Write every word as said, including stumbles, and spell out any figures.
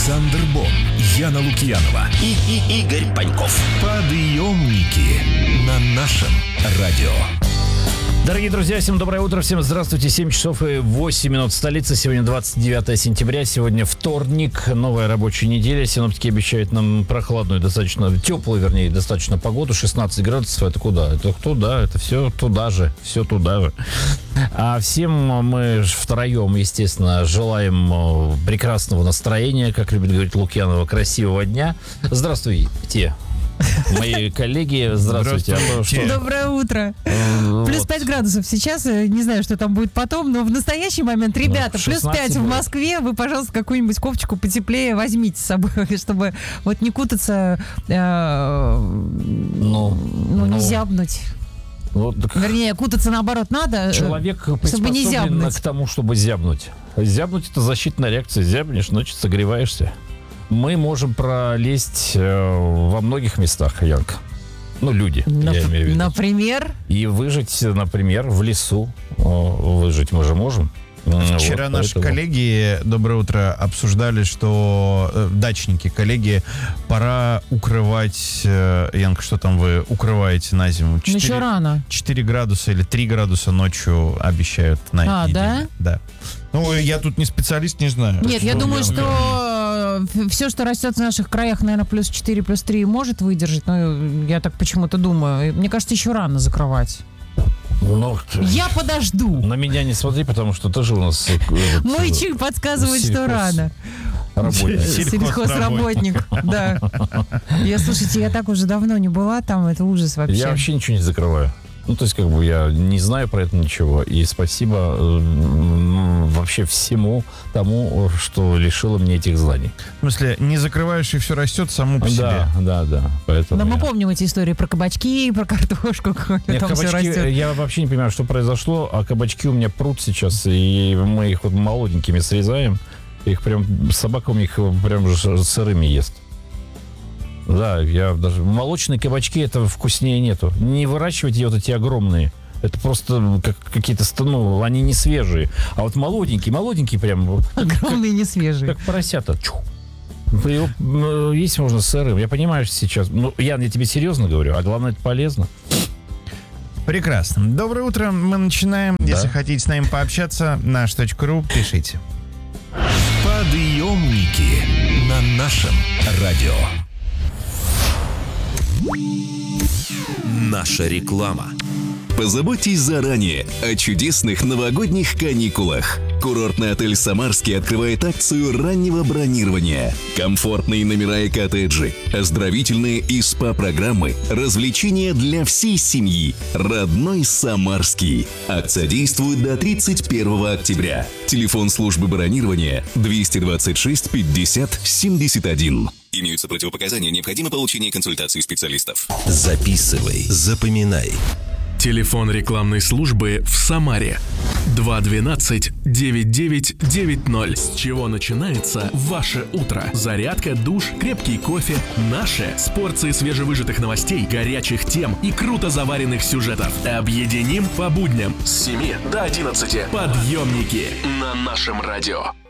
Александр Бон, Яна Лукьянова и, и Игорь Паньков. Подъемники на нашем радио. Дорогие друзья, всем доброе утро, всем здравствуйте. семь часов и восемь минут столица. Сегодня двадцать девятое сентября, сегодня вторник, новая рабочая неделя. Синоптики обещают нам прохладную, достаточно теплую, вернее, достаточно погоду. шестнадцать градусов, это куда? Это туда, это все туда же, все туда же. А всем мы втроем, естественно, желаем прекрасного настроения, как любит говорить Лукьянова, красивого дня. Здравствуйте. Мои коллеги, здравствуйте. здравствуйте. А то, Доброе утро. Вот. Плюс пять градусов сейчас, не знаю, что там будет потом, но в настоящий момент, ребята, плюс пять в Москве, вы, пожалуйста, какую-нибудь кофточку потеплее возьмите с собой, чтобы вот не кутаться, э, ну, ну, не ну. зябнуть. Вот, Вернее, кутаться наоборот надо, человек чтобы не зябнуть. К тому, чтобы зябнуть. Зябнуть — это защитная реакция. Зябнешь, значит, согреваешься. Мы можем пролезть э, во многих местах, Янка. Ну, люди, Нап- я имею в виду. Например? И выжить, например, в лесу. О, выжить мы же можем. Вчера вот, наши поэтому... коллеги, доброе утро, обсуждали, что э, дачники, коллеги, пора укрывать, э, Янка, что там вы укрываете на зиму? четыре, еще рано. четыре градуса или три градуса ночью обещают на а, неделю. да? Да. Ну, я тут не специалист, не знаю. Нет, что я думаю, я... что все, что растет в наших краях, наверное, плюс четыре, плюс три может выдержать. Но я так почему-то думаю. Мне кажется, еще рано закрывать. Ну, я подожду. На меня не смотри, потому что тоже у нас... Мой чих подсказывает, что рано. Сельхозработник, да. Я, слушайте, я так уже давно не была там, это ужас вообще. Я вообще ничего не закрываю. Ну, то есть, как бы, я не знаю про это ничего. И спасибо э, вообще всему тому, что лишило мне этих знаний. В смысле, не закрываешь, и все растет само по да, себе. Да, да, да. Поэтому да, я... мы помним эти истории про кабачки, про картошку, как Нет, там кабачки, все растет. Я вообще не понимаю, что произошло, а кабачки у меня прут сейчас, и мы их вот молоденькими срезаем. Их прям, собака у них прям сырыми ест. Да, я даже... Молочные кабачки, это вкуснее нету. Не выращивайте вот эти огромные. Это просто как, какие-то, ну, они не свежие. А вот молоденькие, молоденькие прям... Огромные, как, не свежие. Как поросята. Чух. Его есть можно сырым. Я понимаю, что сейчас... Ну, Ян, я тебе серьезно говорю, а главное, это полезно. Прекрасно. Доброе утро, мы начинаем. Да. Если хотите с нами пообщаться, наш точка ру, пишите. Подъемники на нашем радио. Наша реклама. Позаботьтесь заранее о чудесных новогодних каникулах. Курортный отель «Самарский» открывает акцию раннего бронирования. Комфортные номера и коттеджи, оздоровительные и спа-программы, развлечения для всей семьи. Родной «Самарский». Акция действует до тридцать первого октября. Телефон службы бронирования двести двадцать шесть пятьдесят семьдесят один. Имеются противопоказания, необходимо получение консультации специалистов. Записывай, запоминай. Телефон рекламной службы в Самаре два двенадцать девять девять девять ноль. С чего начинается ваше утро? Зарядка, душ, крепкий кофе. Наше с порцией свежевыжатых новостей, горячих тем и круто заваренных сюжетов. Объединим по будням с семи до одиннадцати. Подъемники на нашем радио.